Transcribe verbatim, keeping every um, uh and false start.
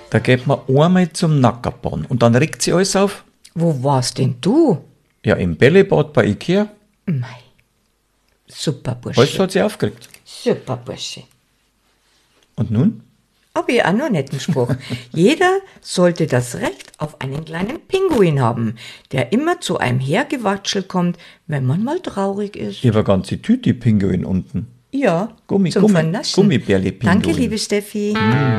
Da geht man einmal zum Nackerbahn und dann regt sie alles auf. Wo warst denn du? Ja, im Bällebad bei Ikea. Mei. Super Bursche. Alles hat sie aufgeregt. Super Bursche. Und nun? Aber ja auch noch einen netten Spruch. Jeder sollte das Recht auf einen kleinen Pinguin haben, der immer zu einem Hergewatschel kommt, wenn man mal traurig ist. Ich habe eine ganze Tüte Pinguin unten. Ja, Gummi, zum Gummi, Vernaschen. Gummibärli-Pinguin. Danke, liebe Steffi.